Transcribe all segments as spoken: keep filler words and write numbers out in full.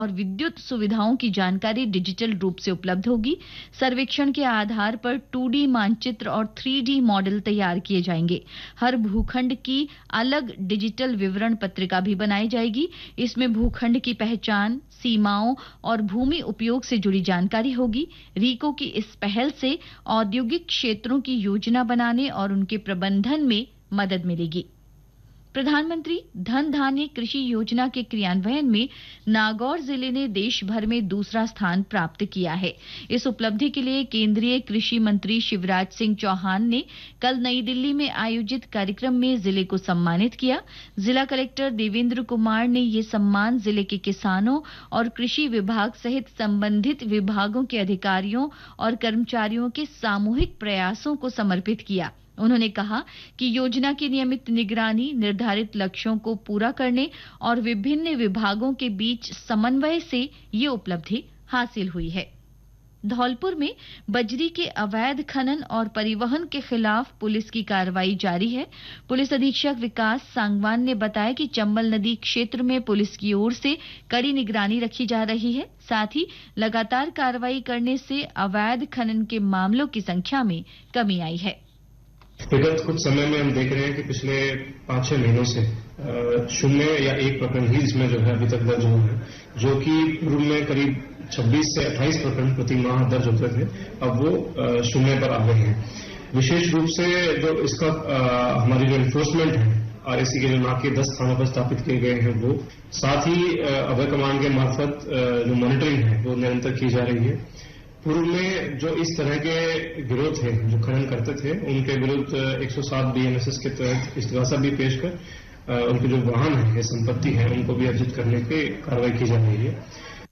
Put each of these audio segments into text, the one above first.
और विद्युत सुविधाओं की जानकारी डिजिटल रूप से उपलब्ध होगी। सर्वेक्षण के आधार पर टू डी मानचित्र और थ्री डी मॉडल तैयार किए जाएंगे। हर भूखंड की अलग डिजिटल विवरण पत्रिका भी बनाई जाएगी। इसमें भूखंड की पहचान, सीमाओं और भूमि उपयोग से जुड़ी जानकारी होगी। रीको की इस पहल से औद्योगिक क्षेत्रों की योजना बनाने और उनके प्रबंधन में मदद मिलेगी। प्रधानमंत्री धन धान्य कृषि योजना के क्रियान्वयन में नागौर जिले ने देश भर में दूसरा स्थान प्राप्त किया है। इस उपलब्धि के लिए केंद्रीय कृषि मंत्री शिवराज सिंह चौहान ने कल नई दिल्ली में आयोजित कार्यक्रम में जिले को सम्मानित किया। जिला कलेक्टर देवेंद्र कुमार ने ये सम्मान जिले के किसानों और कृषि विभाग सहित संबंधित विभागों के अधिकारियों और कर्मचारियों के सामूहिक प्रयासों को समर्पित किया। उन्होंने कहा कि योजना की नियमित निगरानी, निर्धारित लक्ष्यों को पूरा करने और विभिन्न विभागों के बीच समन्वय से ये उपलब्धि हासिल हुई है। धौलपुर में बजरी के अवैध खनन और परिवहन के खिलाफ पुलिस की कार्रवाई जारी है। पुलिस अधीक्षक विकास सांगवान ने बताया कि चंबल नदी क्षेत्र में पुलिस की ओर से कड़ी निगरानी रखी जा रही है। साथ ही लगातार कार्रवाई करने से अवैध खनन के मामलों की संख्या में कमी आई है। विगत कुछ समय में हम देख रहे हैं कि पिछले पांच छह महीनों से शून्य या एक प्रकरण ही इसमें जो है अभी तक दर्ज हुए हैं, जो कि पूर्व में करीब छब्बीस से अट्ठाईस प्रकरण प्रति माह दर्ज होते थे, अब वो शून्य पर आ गए हैं। विशेष रूप से जो इसका आ, हमारी जो एनफोर्समेंट है और इसी के जो नाके दस स्थानों पर स्थापित किए गए हैं, वो साथ ही अभय कमांड के मार्फत जो मॉनिटरिंग है वो निरंतर की जा रही है। पूर्व में जो इस तरह के गिरोह थे जो खनन करते थे, उनके विरुद्ध एक सौ सात बीएनएसएस के तहत इस्तीगासा भी पेश कर उनके जो वाहन है या संपत्ति है उनको भी अर्जित करने की कार्रवाई की जा रही है।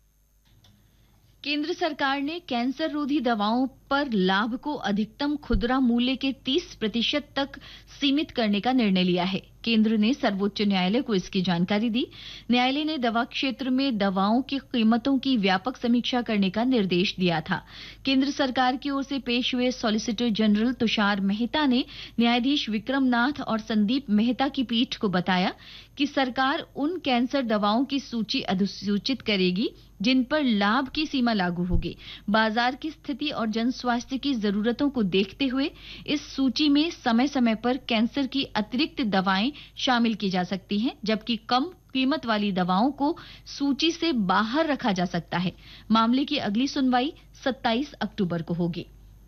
केंद्र सरकार ने कैंसर रोधी दवाओं पर लाभ को अधिकतम खुदरा मूल्य के तीस प्रतिशत तक सीमित करने का निर्णय लिया है। केंद्र ने सर्वोच्च न्यायालय को इसकी जानकारी दी। न्यायालय ने दवा क्षेत्र में दवाओं की कीमतों की व्यापक समीक्षा करने का निर्देश दिया था। केंद्र सरकार की ओर से पेश हुए सॉलिसिटर जनरल तुषार मेहता ने न्यायाधीश विक्रम नाथ और संदीप मेहता की पीठ को बताया कि सरकार उन कैंसर दवाओं की सूची अधिसूचित करेगी जिन पर लाभ की सीमा लागू होगी। बाजार की स्थिति और जन स्वास्थ्य की जरूरतों को देखते हुए इस सूची में समय समय पर कैंसर की अतिरिक्त दवाएं शामिल की जा सकती हैं, जबकि कम कीमत वाली दवाओं को सूची से बाहर रखा जा सकता है। मामले की अगली सुनवाई सत्ताईस अक्टूबर को होगी।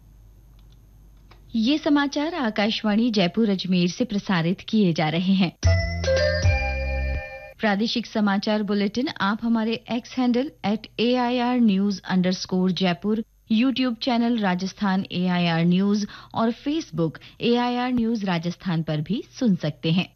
ये समाचार आकाशवाणी जयपुर अजमेर से प्रसारित किए जा रहे हैं। प्रादेशिक समाचार बुलेटिन आप हमारे x handle at A I R news underscore Jaipur, YouTube channel Rajasthan A I R news और Facebook A I R news Rajasthan पर भी सुन सकते हैं।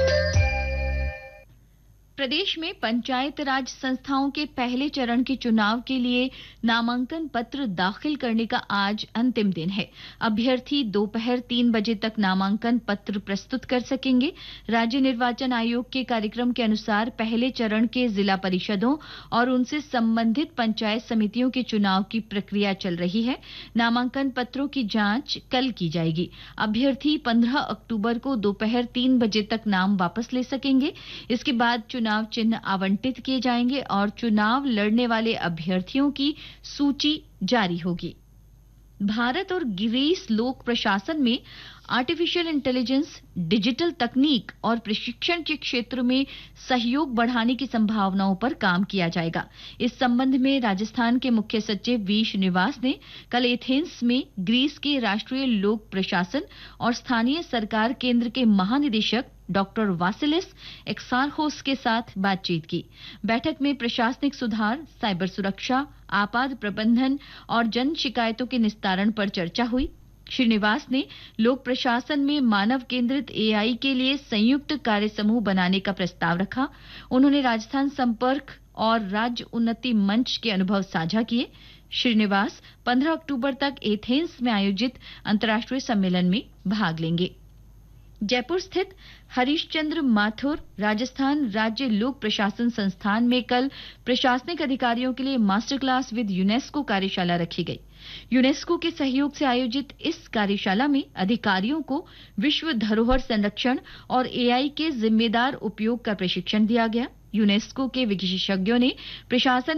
प्रदेश में पंचायत राज संस्थाओं के पहले चरण के चुनाव के लिए नामांकन पत्र दाखिल करने का आज अंतिम दिन है। अभ्यर्थी दोपहर तीन बजे तक नामांकन पत्र प्रस्तुत कर सकेंगे। राज्य निर्वाचन आयोग के कार्यक्रम के अनुसार पहले चरण के जिला परिषदों और उनसे संबंधित पंचायत समितियों के चुनाव की प्रक्रिया चल रही है। नामांकन पत्रों की जांच कल की जाएगी। अभ्यर्थी पंद्रह अक्टूबर को दोपहर तीन बजे तक नाम वापस ले सकेंगे। इसके बाद चुनाव चिन्ह आवंटित किए जाएंगे और चुनाव लड़ने वाले अभ्यर्थियों की सूची जारी होगी। भारत और ग्रीस लोक प्रशासन में आर्टिफिशियल इंटेलिजेंस, डिजिटल तकनीक और प्रशिक्षण के क्षेत्र में सहयोग बढ़ाने की संभावनाओं पर काम किया जाएगा। इस संबंध में राजस्थान के मुख्य सचिव वी श्रीनिवास ने कल एथेंस में ग्रीस के राष्ट्रीय लोक प्रशासन और स्थानीय सरकार केंद्र के महानिदेशक डॉक्टर वासिलिस एक्सारहोस के साथ बातचीत की। बैठक में प्रशासनिक सुधार, साइबर सुरक्षा, आपात प्रबंधन और जन शिकायतों के निस्तारण पर चर्चा हुई। श्रीनिवास ने लोक प्रशासन में मानव केंद्रित ए आई के लिए संयुक्त कार्य समूह बनाने का प्रस्ताव रखा। उन्होंने राजस्थान संपर्क और राज्य उन्नति मंच के अनुभव साझा किए। श्रीनिवास पंद्रह अक्टूबर तक एथेंस में आयोजित अंतर्राष्ट्रीय सम्मेलन में भाग लेंगे। जयपुर स्थित हरीशचंद्र माथुर राजस्थान राज्य लोक प्रशासन संस्थान में कल प्रशासनिक अधिकारियों के लिए मास्टर क्लास विद यूनेस्को कार्यशाला रखी गई। यूनेस्को के सहयोग से आयोजित इस कार्यशाला में अधिकारियों को विश्व धरोहर संरक्षण और ए आई के जिम्मेदार उपयोग का प्रशिक्षण दिया गया। यूनेस्को के विशेषज्ञों ने प्रशासन